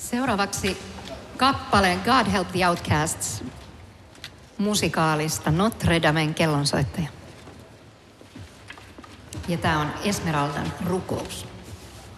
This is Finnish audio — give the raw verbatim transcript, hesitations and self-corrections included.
Seuraavaksi kappale God Help the Outcasts musikaalista Notre Damen kellonsoittaja. Ja tää on Esmeraldan rukous.